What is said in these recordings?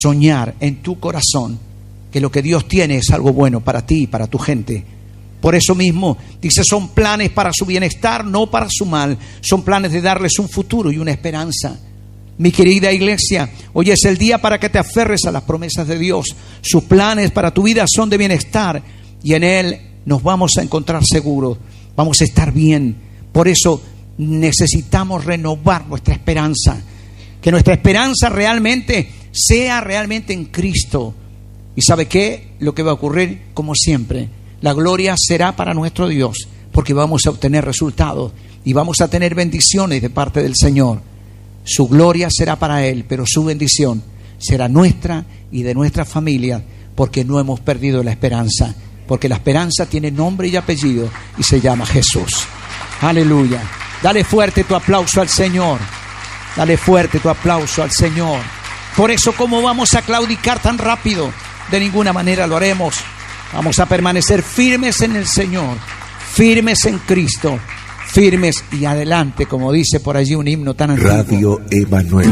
soñar en tu corazón que lo que Dios tiene es algo bueno para ti y para tu gente. Por eso mismo dice, son planes para su bienestar, no para su mal. Son planes de darles un futuro y una esperanza. Mi querida iglesia, hoy es el día para que te aferres a las promesas de Dios. Sus planes para tu vida son de bienestar y en Él nos vamos a encontrar seguros. Vamos a estar bien. Por eso necesitamos renovar nuestra esperanza. Que nuestra esperanza realmente sea realmente en Cristo. ¿Y sabe qué? Lo que va a ocurrir, como siempre, la gloria será para nuestro Dios, porque vamos a obtener resultados y vamos a tener bendiciones de parte del Señor. Su gloria será para Él, pero su bendición será nuestra y de nuestra familia, porque no hemos perdido la esperanza, porque la esperanza tiene nombre y apellido y se llama Jesús. Aleluya. Dale fuerte tu aplauso al Señor. Dale fuerte tu aplauso al Señor. Por eso, ¿cómo vamos a claudicar tan rápido? De ninguna manera lo haremos. Vamos a permanecer firmes en el Señor, firmes en Cristo, firmes y adelante, como dice por allí un himno tan antiguo. Radio Emanuel.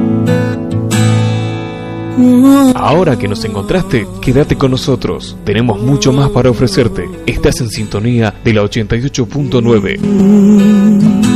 Ahora que nos encontraste, quédate con nosotros. Tenemos mucho más para ofrecerte. Estás en sintonía de la 88.9.